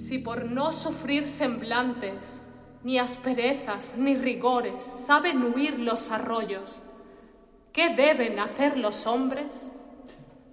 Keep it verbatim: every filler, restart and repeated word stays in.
Si por no sufrir semblantes, ni asperezas, ni rigores, saben huir los arroyos, ¿qué deben hacer los hombres?